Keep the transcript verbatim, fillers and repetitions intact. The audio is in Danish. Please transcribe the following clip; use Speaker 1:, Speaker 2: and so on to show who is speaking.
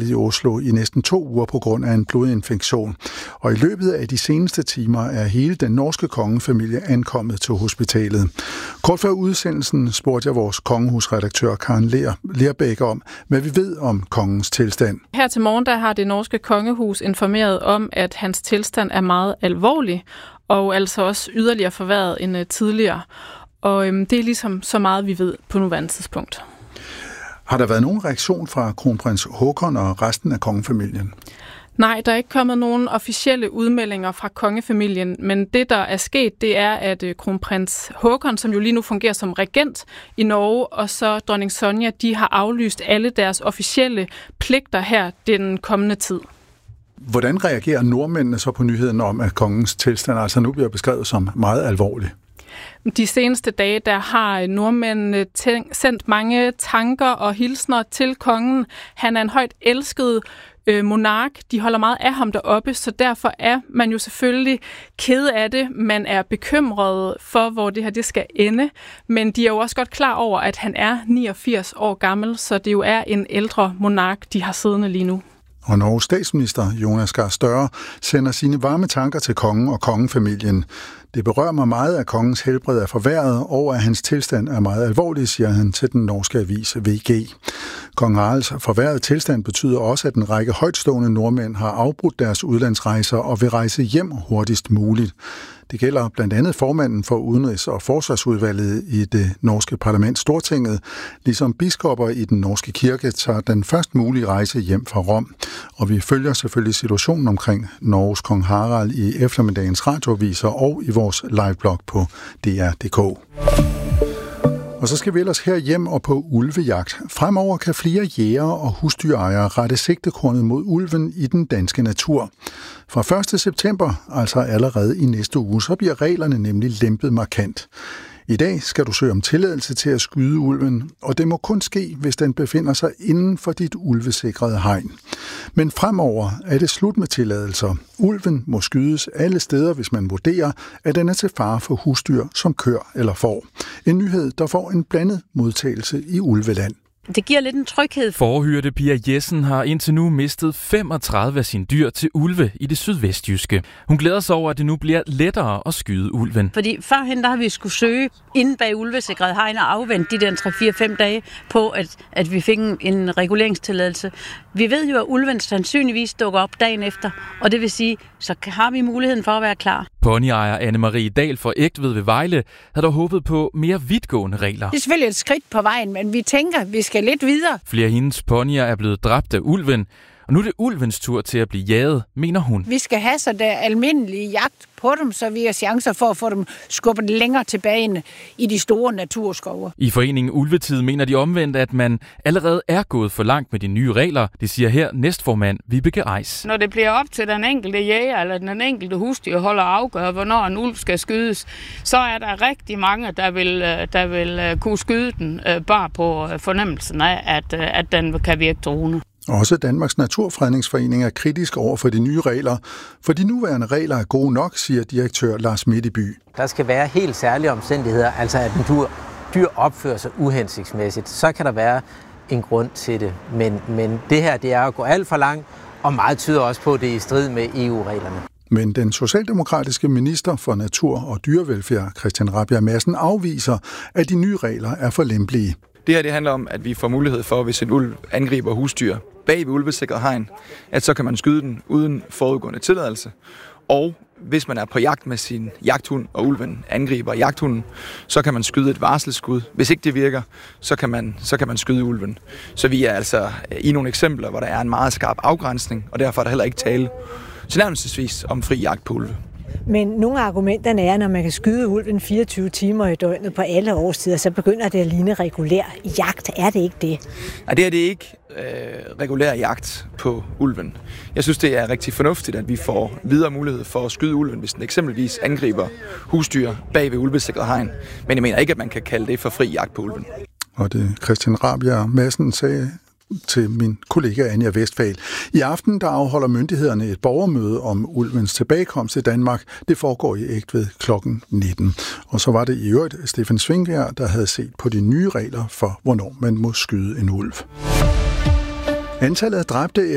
Speaker 1: i Oslo i næsten to uger på grund af en blodinfektion. Og i løbet af de seneste timer er hele den norske kongefamilie ankommet til hospitalet. Kort før udsendelsen spurgte jeg vores kongehusredaktør Karen Lerbæk om, hvad vi ved om kongens tilstand.
Speaker 2: Her til morgen der har det norske kongehus informeret om, at hans tilstand er meget alvorlig, og altså også yderligere forværret end uh, tidligere. Og øhm, det er ligesom så meget, vi ved på nuværende tidspunkt.
Speaker 1: Har der været nogen reaktion fra kronprins Haakon og resten af kongefamilien?
Speaker 2: Nej, der er ikke kommet nogen officielle udmeldinger fra kongefamilien, men det, der er sket, det er, at uh, kronprins Haakon, som jo lige nu fungerer som regent i Norge, og så dronning Sonja, de har aflyst alle deres officielle pligter her den kommende tid.
Speaker 1: Hvordan reagerer nordmændene så på nyheden om, at kongens tilstand altså nu bliver beskrevet som meget alvorlig?
Speaker 2: De seneste dage, der har nordmændene tænk, sendt mange tanker og hilsner til kongen. Han er en højt elsket øh, monark. De holder meget af ham deroppe, så derfor er man jo selvfølgelig ked af det. Man er bekymret for, hvor det her det skal ende. Men de er jo også godt klar over, at han er niogfirs år gammel, så det jo er en ældre monark, de har siddende lige nu.
Speaker 1: Og Norges statsminister Jonas Gahr Støre sender sine varme tanker til kongen og kongefamilien. Det berører mig meget, at kongens helbred er forværret, og at hans tilstand er meget alvorlig, siger han til den norske avis V G. Kong Haralds forværrede tilstand betyder også, at en række højtstående nordmænd har afbrudt deres udlandsrejser og vil rejse hjem hurtigst muligt. Det gælder blandt andet formanden for Udenrigs- og Forsvarsudvalget i det norske parlament Stortinget, ligesom biskopper i den norske kirke tager den først mulige rejse hjem fra Rom. Og vi følger selvfølgelig situationen omkring Norges kong Harald i eftermiddagens radioaviser og i vores liveblog på D R punktum d k. Og så skal vi ellers her hjem og på ulvejagt. Fremover kan flere jægere og husdyrejere rette sigtekornet mod ulven i den danske natur. Fra første september, altså allerede i næste uge, så bliver reglerne nemlig lempet markant. I dag skal du søge om tilladelse til at skyde ulven, og det må kun ske, hvis den befinder sig inden for dit ulvesikrede hegn. Men fremover er det slut med tilladelser. Ulven må skydes alle steder, hvis man vurderer, at den er til fare for husdyr som køer eller får. En nyhed, der får en blandet modtagelse i Ulveland.
Speaker 3: Det giver lidt en tryghed.
Speaker 4: Forhyrte Pia Jessen har indtil nu mistet femogtredive af sine dyr til ulve i det sydvestjyske. Hun glæder sig over, at det nu bliver lettere at skyde ulven.
Speaker 3: Fordi førhen der har vi skulle søge inde bag ulvesikret hegn og afvente de der tre fire fem dage på, at, at vi fik en, en reguleringstilladelse. Vi ved jo, at ulven sandsynligvis dukker op dagen efter, og det vil sige, så har vi muligheden for at være klar.
Speaker 4: Ponyejer Anne-Marie Dahl fra Ægtved ved Vejle havde dog håbet på mere vidtgående regler.
Speaker 5: Det er selvfølgelig et skridt på vejen, men vi tænker, at vi skal lidt videre.
Speaker 4: Flere af hendes ponyer er blevet dræbt af ulven, og nu er det ulvens tur til at blive jaget, mener hun.
Speaker 5: Vi skal have så der almindelige jagt på dem, så vi har chancer for at få dem skubbet længere tilbage i de store naturskove.
Speaker 4: I foreningen Ulvetid mener de omvendt, at man allerede er gået for langt med de nye regler. Det siger her næstformand Vibeke Eis.
Speaker 6: Når det bliver op til den enkelte jæger eller den enkelte husdyrholder at afgøre, hvornår en ulv skal skydes, så er der rigtig mange, der vil, der vil kunne skyde den bare på fornemmelsen af, at, at den kan virke truende.
Speaker 1: Også Danmarks Naturfredningsforening er kritisk over for de nye regler, for de nuværende regler er gode nok, siger direktør Lars Midtby.
Speaker 7: Der skal være helt særlige omstændigheder, altså at en dyr, dyr opfører sig uhensigtsmæssigt. Så kan der være en grund til det, men, men det her det er at gå alt for langt, og meget tyder også på, at det er i strid med E U-reglerne.
Speaker 1: Men den socialdemokratiske minister for Natur og Dyrevelfærd, Christian Rabjerg Madsen, afviser, at de nye regler er for lempelige.
Speaker 8: Det her det handler om, at vi får mulighed for, hvis en ulv angriber husdyr bag ved ulvesikret hegn, at så kan man skyde den uden forudgående tilladelse. Og hvis man er på jagt med sin jagthund, og ulven angriber jagthunden, så kan man skyde et varselsskud. Hvis ikke det virker, så kan man, så kan man skyde ulven. Så vi er altså i nogle eksempler, hvor der er en meget skarp afgrænsning, og derfor er der heller ikke tale tilnærmelsesvis om fri jagt på ulve.
Speaker 9: Men nogle af argumenterne er, når man kan skyde ulven fireogtyve timer i døgnet på alle årstider, så begynder det at ligne regulær jagt. Er det ikke det?
Speaker 8: Nej, det er det ikke øh, regulær jagt på ulven. Jeg synes, det er rigtig fornuftigt, at vi får videre mulighed for at skyde ulven, hvis den eksempelvis angriber husdyr bag ved ulvesikret hegn. Men jeg mener ikke, at man kan kalde det for fri jagt på ulven.
Speaker 1: Og det Christian Rabjerg Madsen sagde til min kollega Anja Westphal. I aften der afholder myndighederne et borgermøde om ulvens tilbagekomst til Danmark. Det foregår i Ægtved klokken nitten. Og så var det i øvrigt Stefan Svingbjerg, der havde set på de nye regler for, hvornår man må skyde en ulv. Antallet af dræbte